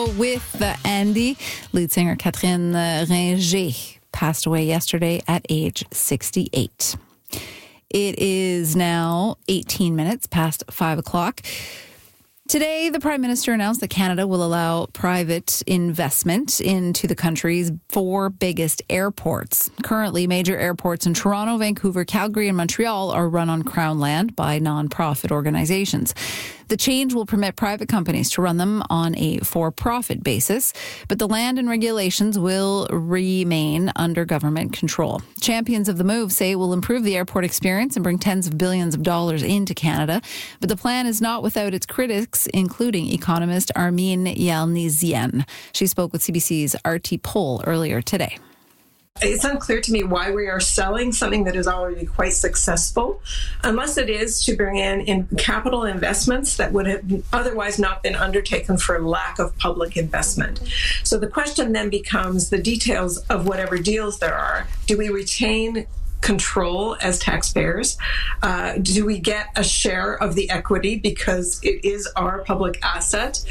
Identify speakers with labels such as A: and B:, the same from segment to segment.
A: Show with Andy. Lead singer Catherine Ringer passed away yesterday at age 68. It is now 18 minutes past 5 o'clock. Today, the Prime Minister announced that Canada will allow private investment into the country's 4 biggest airports. Currently, major airports in Toronto, Vancouver, Calgary, and Montreal are run on Crown land by nonprofit organizations. The change will permit private companies to run them on a for-profit basis, but the land and regulations will remain under government control. Champions of the move say it will improve the airport experience and bring tens of billions of dollars into Canada, but the plan is not without its critics, including economist Armine Yalnizyan. She spoke with CBC's Artie Pohl earlier today.
B: It's unclear to me why we are selling something that is already quite successful, unless it is to bring in capital investments that would have otherwise not been undertaken for lack of public investment. So the question then becomes the details of whatever deals there are. Do we retain control as taxpayers? Do we get a share of the equity because it is our public asset?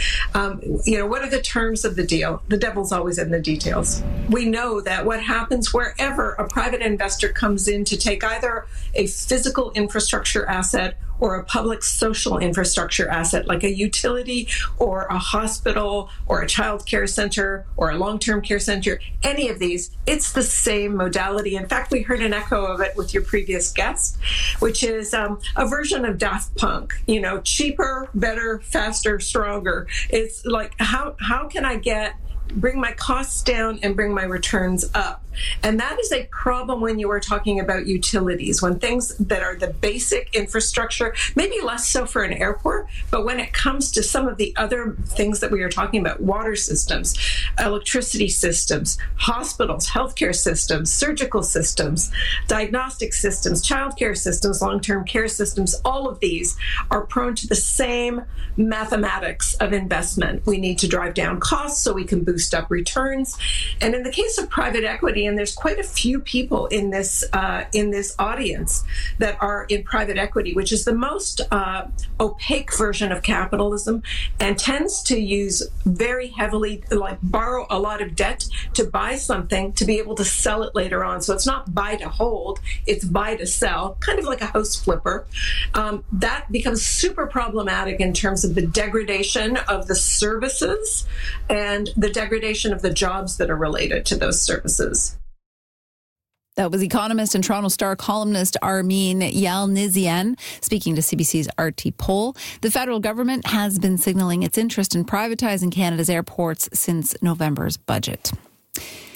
B: What are the terms of the deal? The devil's always in the details. We know that what happens wherever a private investor comes in to take either a physical infrastructure asset or a public social infrastructure asset like a utility or a hospital or a child care center or a long-term care center, any of these, it's the same modality. In fact, we heard an echo of it with your previous guest, which is a version of Daft Punk, cheaper, better, faster, stronger. It's like, how can I bring my costs down and bring my returns up? And that is a problem when you are talking about utilities, when things that are the basic infrastructure, maybe less so for an airport, but when it comes to some of the other things that we are talking about, water systems, electricity systems, hospitals, healthcare systems, surgical systems, diagnostic systems, childcare systems, long-term care systems, all of these are prone to the same mathematics of investment. We need to drive down costs so we can boost up returns. And in the case of private equity, and there's quite a few people in this audience that are in private equity, which is the most opaque version of capitalism and tends to use very heavily, like borrow a lot of debt to buy something to be able to sell it later on. So it's not buy to hold, it's buy to sell, kind of like a house flipper. That becomes super problematic in terms of the degradation of the services and the degradation of the jobs that are related to those services.
A: That was economist and Toronto Star columnist Armine Yalnizyan speaking to CBC's Artie Pohl. The federal government has been signaling its interest in privatizing Canada's airports since November's budget.